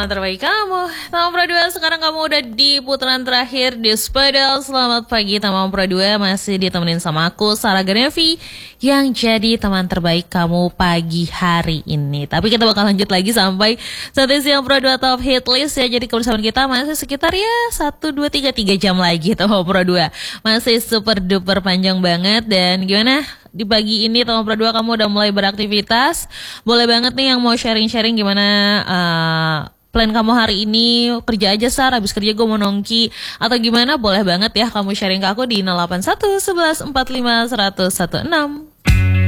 teman terbaik kamu. Tamam Pro 2, sekarang kamu udah di putaran terakhir di Spedal. Selamat pagi Tamam Pro 2, masih ditemenin sama aku Sarah Ganevi yang jadi teman terbaik kamu pagi hari ini. Tapi kita bakal lanjut lagi sampai satu siang Pro 2 Top Hit List ya. Jadi kebersamaan kita masih sekitar ya 1, 2, 3 jam lagi Tamam Pro 2. Masih super duper panjang banget. Dan gimana? Di pagi ini Tamam Pro 2 kamu udah mulai beraktivitas. Boleh banget nih yang mau sharing-sharing gimana plan kamu hari ini. Kerja aja Sar, habis kerja gue mau nongki atau gimana, boleh banget ya kamu sharing ke aku di 081 11 45 116.